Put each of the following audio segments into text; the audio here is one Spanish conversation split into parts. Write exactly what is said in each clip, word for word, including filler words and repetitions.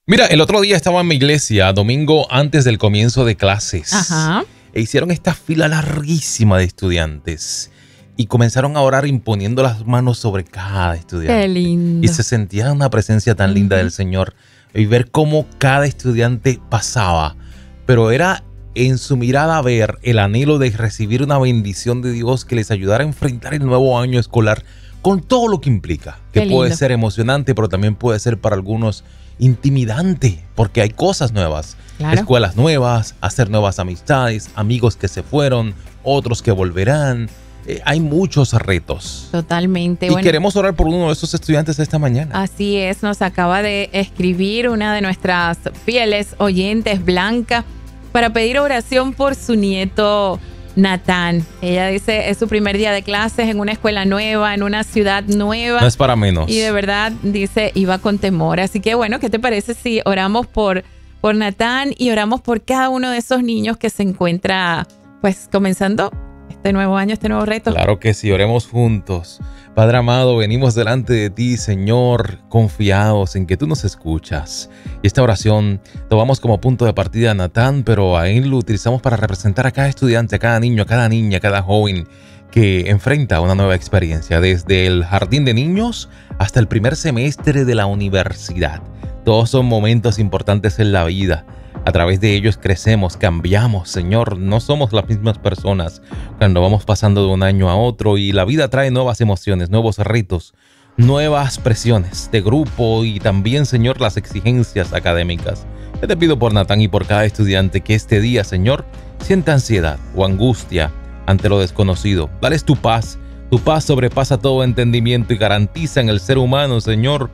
Mira, el otro día estaba en mi iglesia, domingo antes del comienzo de clases. Ajá. E hicieron esta fila larguísima de estudiantes y comenzaron a orar imponiendo las manos sobre cada estudiante. Qué lindo. Y se sentía una presencia tan linda Ujú. del Señor y ver cómo cada estudiante pasaba. Pero era en su mirada ver el anhelo de recibir una bendición de Dios que les ayudara a enfrentar el nuevo año escolar con todo lo que implica. Que Qué puede lindo. ser emocionante, pero también puede ser para algunos intimidante, porque hay cosas nuevas, Claro. escuelas nuevas, hacer nuevas amistades, amigos que se fueron, otros que volverán. Eh, hay muchos retos. Totalmente. Y Bueno, queremos orar por uno de esos estudiantes esta mañana. así es, nos acaba de escribir una de nuestras fieles oyentes, Blanca, para pedir oración por su nieto Natán. Ella dice, es su primer día de clases en una escuela nueva, en una ciudad nueva. No es para menos. Y de verdad, dice, iba con temor. Así que bueno, ¿qué te parece si oramos por, por Natán y oramos por cada uno de esos niños que se encuentra, pues, comenzando este nuevo año, este nuevo reto? Claro que sí, oremos juntos. Padre amado, venimos delante de ti, Señor, confiados en que tú nos escuchas. Y esta oración tomamos como punto de partida a Natán, pero a él lo utilizamos para representar a cada estudiante, a cada niño, a cada niña, a cada joven que enfrenta una nueva experiencia, desde el jardín de niños hasta el primer semestre de la universidad. Todos son momentos importantes en la vida. A través de ellos crecemos, cambiamos, Señor. No somos las mismas personas cuando vamos pasando de un año a otro y la vida trae nuevas emociones, nuevos retos, nuevas presiones de grupo y también, Señor, las exigencias académicas. Yo te pido por Natán y por cada estudiante que este día, Señor, sienta ansiedad o angustia ante lo desconocido. Dales tu paz. Tu paz sobrepasa todo entendimiento y garantiza en el ser humano, Señor,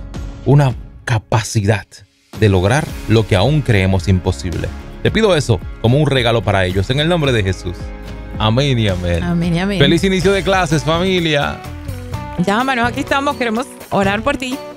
una capacidad de lograr lo que aún creemos imposible. Te pido eso como un regalo para ellos en el nombre de Jesús. Amén y amén. Amén y amén. Feliz inicio de clases, familia. Llámanos, aquí estamos, queremos orar por ti.